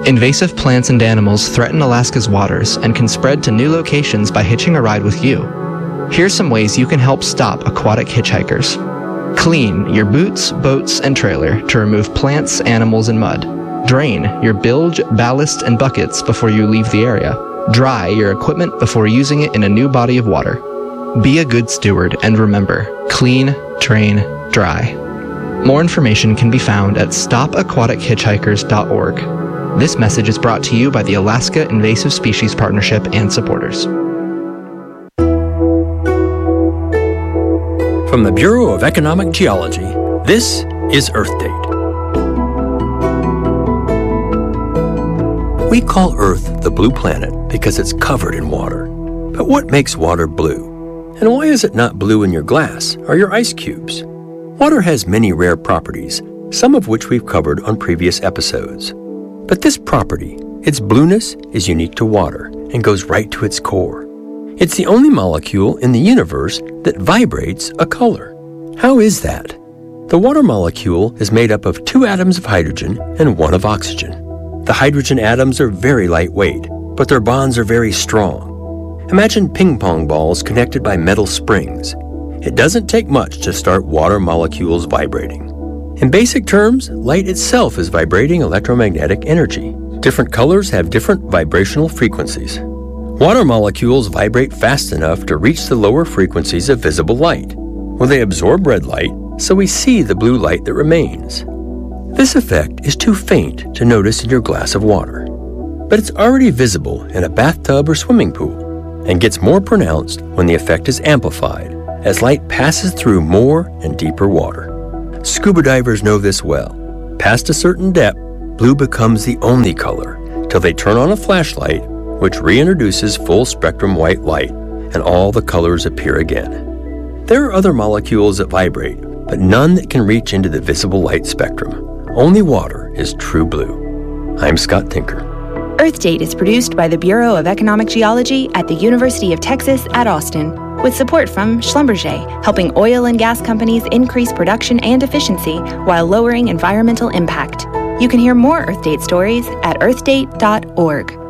Invasive plants and animals threaten Alaska's waters and can spread to new locations by hitching a ride with you. Here's some ways you can help stop aquatic hitchhikers. Clean your boots, boats, and trailer to remove plants, animals, and mud. Drain your bilge, ballast, and buckets before you leave the area. Dry your equipment before using it in a new body of water. Be a good steward and remember, clean, drain, dry. More information can be found at stopaquatichitchhikers.org. This message is brought to you by the Alaska Invasive Species Partnership and supporters. From the Bureau of Economic Geology, this is Earth Date. We call Earth the blue planet because it's covered in water. But what makes water blue? And why is it not blue in your glass or your ice cubes? Water has many rare properties, some of which we've covered on previous episodes. But this property, its blueness, is unique to water and goes right to its core. It's the only molecule in the universe that vibrates a color. How is that? The water molecule is made up of 2 atoms of hydrogen and 1 of oxygen. The hydrogen atoms are very lightweight, but their bonds are very strong. Imagine ping pong balls connected by metal springs. It doesn't take much to start water molecules vibrating. In basic terms, light itself is vibrating electromagnetic energy. Different colors have different vibrational frequencies. Water molecules vibrate fast enough to reach the lower frequencies of visible light. Well, they absorb red light, so we see the blue light that remains. This effect is too faint to notice in your glass of water, but it's already visible in a bathtub or swimming pool, and gets more pronounced when the effect is amplified as light passes through more and deeper water. Scuba divers know this well. Past a certain depth, blue becomes the only color till they turn on a flashlight, which reintroduces full spectrum white light, and all the colors appear again. There are other molecules that vibrate, but none that can reach into the visible light spectrum. Only water is true blue. I'm Scott Tinker. Earth Date is produced by the Bureau of Economic Geology at the University of Texas at Austin, with support from Schlumberger, helping oil and gas companies increase production and efficiency while lowering environmental impact. You can hear more Earth Date stories at earthdate.org.